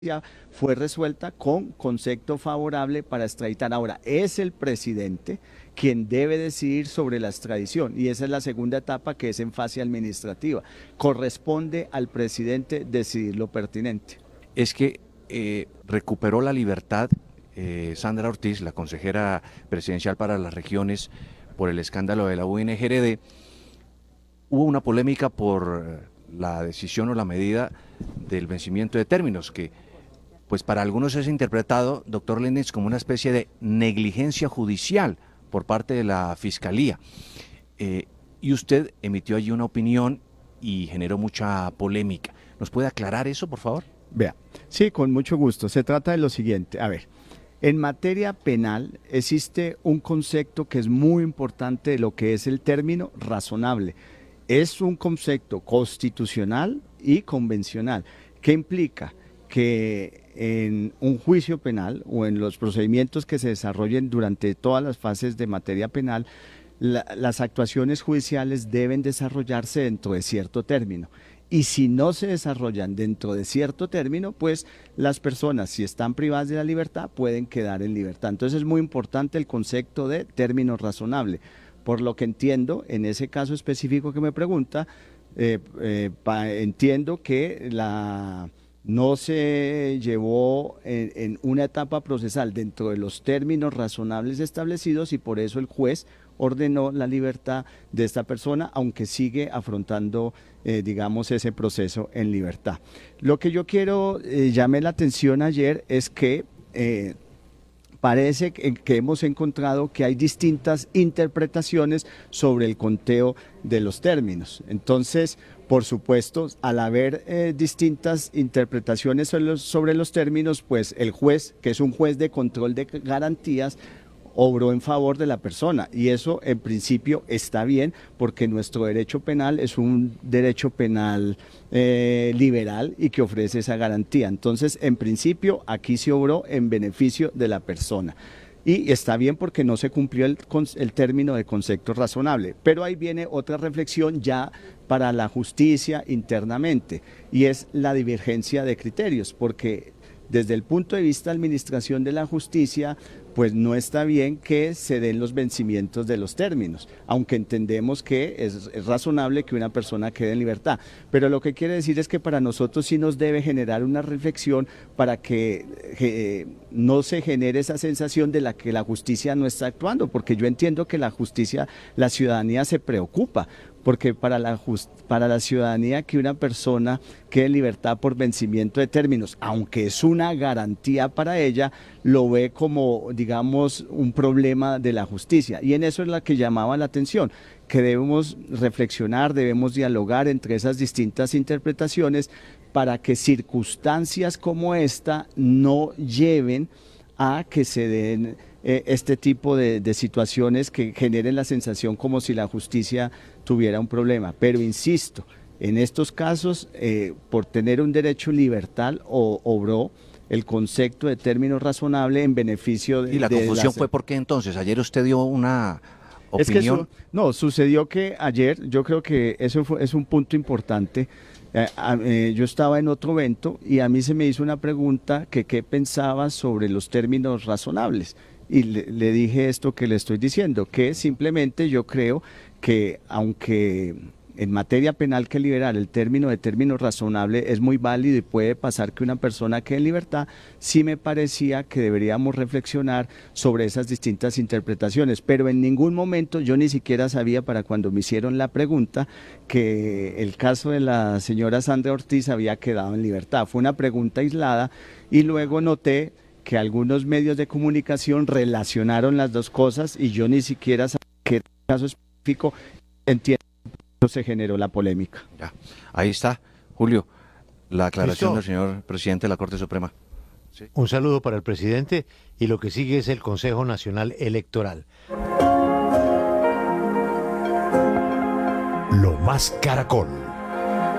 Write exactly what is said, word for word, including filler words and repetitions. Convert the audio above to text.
fue resuelta con concepto favorable para extraditar. Ahora, es el presidente quien debe decidir sobre la extradición y esa es la segunda etapa, que es en fase administrativa. Corresponde al presidente decidir lo pertinente. Es que eh, recuperó la libertad eh, Sandra Ortiz, la consejera presidencial para las regiones, por el escándalo de la U N G R D. Hubo una polémica por la decisión o la medida del vencimiento de términos, que pues para algunos es interpretado, doctor Lenders, como una especie de negligencia judicial por parte de la Fiscalía. Eh, y usted emitió allí una opinión y generó mucha polémica. ¿Nos puede aclarar eso, por favor? Vea, sí, con mucho gusto. Se trata de lo siguiente. A ver, en materia penal existe un concepto que es muy importante de lo que es el término razonable. Es un concepto constitucional y convencional. ¿Qué implica? Que en un juicio penal o en los procedimientos que se desarrollen durante todas las fases de materia penal, la, las actuaciones judiciales deben desarrollarse dentro de cierto término. Y si no se desarrollan dentro de cierto término, pues las personas, si están privadas de la libertad, pueden quedar en libertad. Entonces es muy importante el concepto de término razonable. Por lo que entiendo, en ese caso específico que me pregunta, eh, eh, pa, entiendo que la... no se llevó en, en una etapa procesal dentro de los términos razonables establecidos y por eso el juez ordenó la libertad de esta persona, aunque sigue afrontando, eh, digamos, ese proceso en libertad. Lo que yo quiero, eh, llamé la atención ayer es que eh, parece que, que hemos encontrado que hay distintas interpretaciones sobre el conteo de los términos. Entonces, por supuesto, al haber eh, distintas interpretaciones sobre los, sobre los términos, pues el juez, que es un juez de control de garantías, obró en favor de la persona y eso en principio está bien porque nuestro derecho penal es un derecho penal eh, liberal y que ofrece esa garantía. Entonces, en principio, aquí se obró en beneficio de la persona. Y está bien porque no se cumplió el, el término de concepto razonable. Pero ahí viene otra reflexión ya para la justicia internamente y es la divergencia de criterios, porque desde el punto de vista de administración de la justicia, pues no está bien que se den los vencimientos de los términos, aunque entendemos que es, es razonable que una persona quede en libertad. Pero lo que quiere decir es que para nosotros sí nos debe generar una reflexión para que eh, no se genere esa sensación de la que la justicia no está actuando, porque yo entiendo que la justicia, la ciudadanía se preocupa, porque para la, just, para la ciudadanía que una persona quede en libertad por vencimiento de términos, aunque es una garantía para ella, lo ve como, digamos, un problema de la justicia. Y en eso es la que llamaba la atención, que debemos reflexionar, debemos dialogar entre esas distintas interpretaciones para que circunstancias como esta no lleven a que se den eh, este tipo de, de situaciones que generen la sensación como si la justicia tuviera un problema. Pero insisto, en estos casos, eh, por tener un derecho libertal, o, obró el concepto de término razonable en beneficio de... ¿Y la de confusión las... fue porque entonces? Ayer usted dio una opinión... Es que su, no, sucedió que ayer, yo creo que eso fue, es un punto importante. Eh, eh, yo estaba en otro evento y a mí se me hizo una pregunta que qué pensaba sobre los términos razonables. Y le, le dije esto que le estoy diciendo, que simplemente yo creo que aunque en materia penal que liberar el término de término razonable es muy válido y puede pasar que una persona quede en libertad, sí me parecía que deberíamos reflexionar sobre esas distintas interpretaciones, pero en ningún momento yo ni siquiera sabía para cuando me hicieron la pregunta que el caso de la señora Sandra Ortiz había quedado en libertad. Fue una pregunta aislada y luego noté que algunos medios de comunicación relacionaron las dos cosas y yo ni siquiera sabía que era un caso específico. Entiendo que se generó la polémica. Ya, ahí está, Julio, la aclaración ¿Listo? del señor presidente de la Corte Suprema. Sí. Un saludo para el presidente y lo que sigue es el Consejo Nacional Electoral. Lo más Caracol.